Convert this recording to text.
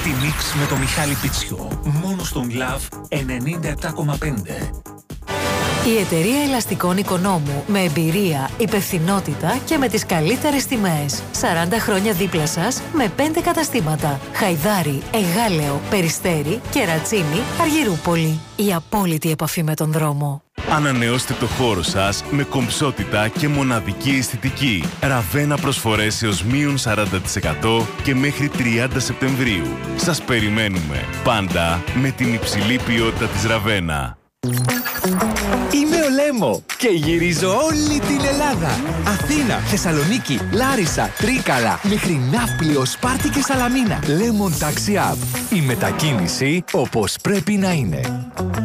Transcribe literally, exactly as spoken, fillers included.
Τη μίξ με το Μιχάλη Πιτσιό. Μόνο στον Love ενενήντα επτά κόμμα πέντε. Η εταιρεία ελαστικών Οικονόμου, με εμπειρία, υπευθυνότητα και με τις καλύτερες τιμές. σαράντα χρόνια δίπλα σας με πέντε καταστήματα. Χαϊδάρι, Εγάλεο, Περιστέρι, Κερατσίνη, Αργυρούπολη. Η απόλυτη επαφή με τον δρόμο. Ανανεώστε το χώρο σας με κομψότητα και μοναδική αισθητική. Ραβένα προσφορές έως μείον σαράντα τοις εκατό και μέχρι τριάντα Σεπτεμβρίου. Σας περιμένουμε πάντα με την υψηλή ποιότητα της Ραβένα. Είμαι ο Λέμο και γυρίζω όλη την Ελλάδα. Αθήνα, Θεσσαλονίκη, Λάρισα, Τρίκαλα, μέχρι Ναύπλιο, Σπάρτη και Σαλαμίνα. Lemon Taxi App. Η μετακίνηση όπως πρέπει να είναι.